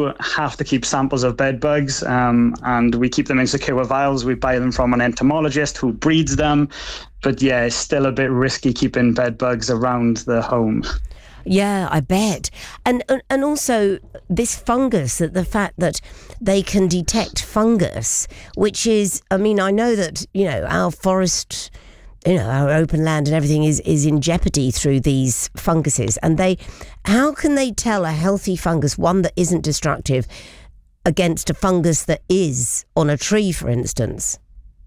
do have to keep samples of bed bugs, and we keep them in secure vials. We buy them from an entomologist who breeds them. But yeah, it's still a bit risky keeping bed bugs around the home. Yeah, I bet. And also this fungus, that the fact that they can detect fungus, which is, I mean, I know that, our forest, our open land and everything is in jeopardy through these funguses. And how can they tell a healthy fungus, one that isn't destructive, against a fungus that is on a tree, for instance?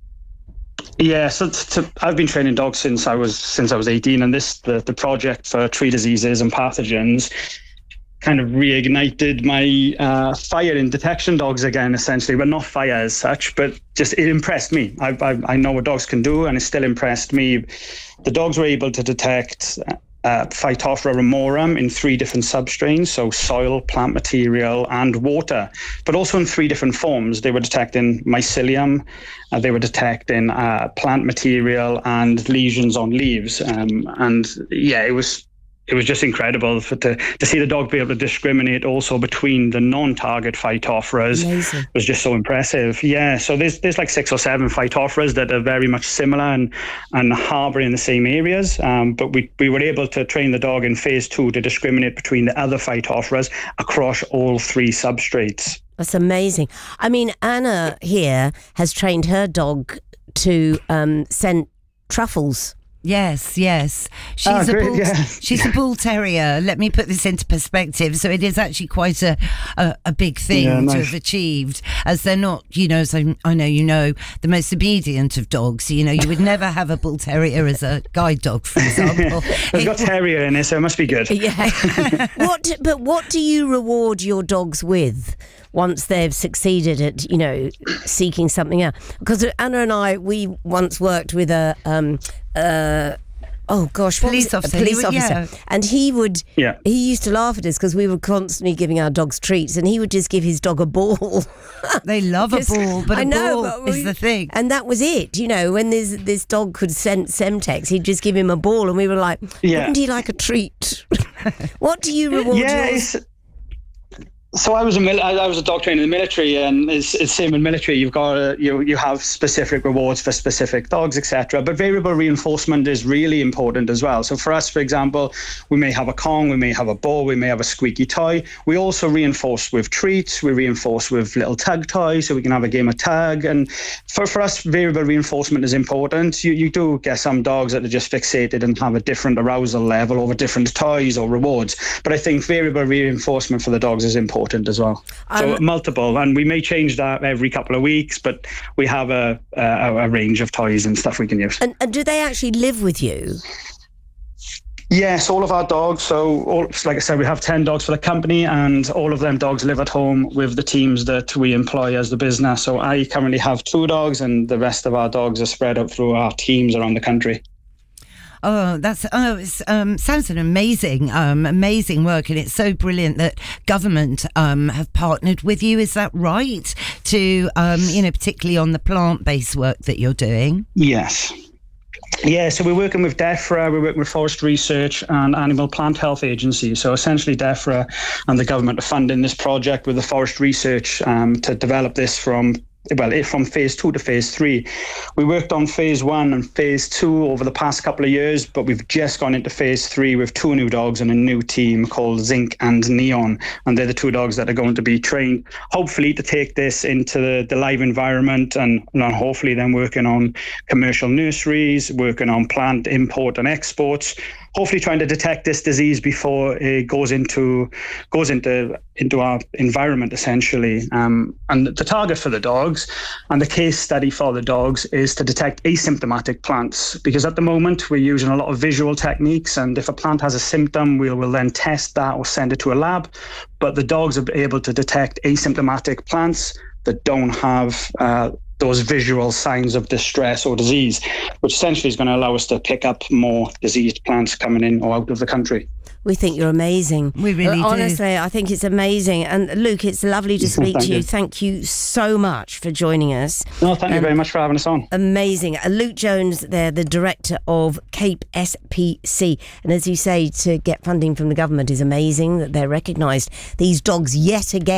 Yeah, so I've been training dogs since I was 18, and the project for tree diseases and pathogens kind of reignited my fire in detection dogs again, essentially. Well, not fire as such, but just it impressed me. I know what dogs can do, and it still impressed me. The dogs were able to detect Phytophthora ramorum in 3 different substrains, so soil, plant material, and water, but also in 3 different forms. They were detecting mycelium, they were detecting plant material, and lesions on leaves. And yeah, it was just incredible to see the dog be able to discriminate also between the non-target Phytophthora. Amazing. Was just so impressive. Yeah, so there's like 6 or 7 Phytophthora that are very much similar and harbour in the same areas. But we were able to train the dog in phase 2 to discriminate between the other Phytophthora across all 3 substrates. That's amazing. I mean, Anna here has trained her dog to scent truffles. Yes. She's a bull terrier. Let me put this into perspective. So it is actually quite a big thing to have achieved, as they're not, as I know, the most obedient of dogs. You would never have a bull terrier as a guide dog, for example. It's got terrier in it, so it must be good. Yeah. What do you reward your dogs with once they've succeeded at, seeking something out? Because Anna and I, we once worked with a police officer. And he used to laugh at us because we were constantly giving our dogs treats, and he would just give his dog a ball. They love a ball, but ball is the thing. And that was it. When this dog could scent Semtex, he'd just give him a ball, and we were like, wouldn't he like a treat? What do you reward yours? So I was a dog trainer in the military, and it's same in military. You've got you have specific rewards for specific dogs, etc. But variable reinforcement is really important as well. So for us, for example, we may have a Kong, we may have a ball, we may have a squeaky toy. We also reinforce with treats. We reinforce with little tug toys, so we can have a game of tag. And for us, variable reinforcement is important. You do get some dogs that are just fixated and have a different arousal level over different toys or rewards. But I think variable reinforcement for the dogs is important as well. So multiple, and we may change that every couple of weeks, but we have a range of toys and stuff we can use. And do they actually live with you? Yes, all of our dogs. So, like I said, we have 10 dogs for the company, and all of them dogs live at home with the teams that we employ as the business. So I currently have 2 dogs, and the rest of our dogs are spread out through our teams around the country. It sounds an amazing work, and it's so brilliant that government have partnered with you. Is that right? To particularly on the plant-based work that you're doing. Yes. Yeah, so we're working with DEFRA, we're working with Forest Research and Animal Plant Health Agency. So essentially DEFRA and the government are funding this project with the Forest Research to develop this from phase 2 to phase 3. We worked on phase 1 and phase 2 over the past couple of years, but we've just gone into phase 3 with 2 new dogs and a new team called Zinc and Neon. And they're the 2 dogs that are going to be trained, hopefully, to take this into the live environment, and hopefully then working on commercial nurseries, working on plant import and exports, hopefully trying to detect this disease before it goes into our environment, essentially. And the target for the dogs and the case study for the dogs is to detect asymptomatic plants, because at the moment we're using a lot of visual techniques, and if a plant has a symptom, we'll then test that or send it to a lab. But the dogs are able to detect asymptomatic plants that don't have those visual signs of distress or disease, which essentially is going to allow us to pick up more diseased plants coming in or out of the country. We think you're amazing. We really do. Honestly, I think it's amazing. And Luke, it's lovely to speak to you. Thank you so much for joining us. No, thank you very much for having us on. Amazing. Luke Jones, there, the director of Cape SPC. And as you say, to get funding from the government is amazing that they're recognised. These dogs yet again